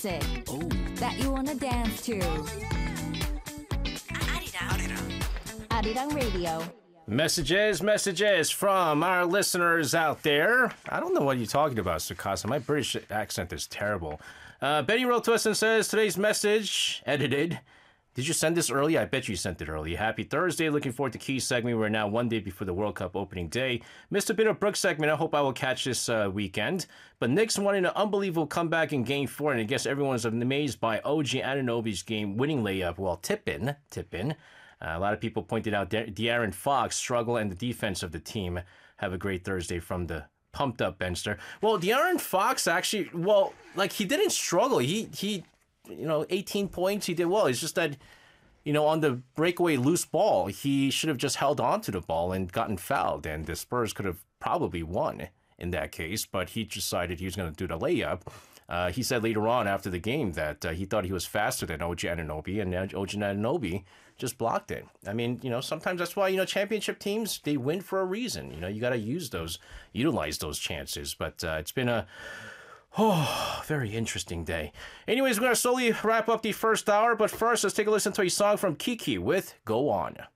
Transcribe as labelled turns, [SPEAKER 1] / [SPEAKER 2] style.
[SPEAKER 1] music that you wanna dance to. Arirang Radio.
[SPEAKER 2] Messages from our listeners out there. I don't know what you're talking about, Sukasa. My British accent is terrible. Betty wrote to us and says, today's message, edited. Did you send this early? I bet you sent it early. Happy Thursday. Looking forward to Key segment. We're now one day before the World Cup opening day. Missed a bit of Brooks segment. I hope I will catch this weekend. But Knicks won in an unbelievable comeback in Game 4, and I guess everyone's amazed by OG Anunoby's game-winning layup. Well, tip-in. A lot of people pointed out De'Aaron Fox struggle and the defense of the team. Have a great Thursday from the pumped up Benster. Well, De'Aaron Fox actually, he didn't struggle. He 18 points, he did well. It's just that, on the breakaway loose ball, he should have just held on to the ball and gotten fouled, and the Spurs could have probably won in that case, but he decided he was going to do the layup. He said later on after the game that he thought he was faster than OG Anunoby, and OG Anunoby just blocked it. I mean, sometimes that's why, championship teams, they win for a reason. You got to utilize those chances. But it's been a very interesting day. Anyways, we're going to slowly wrap up the first hour. But first, let's take a listen to a song from Kiki with Go On.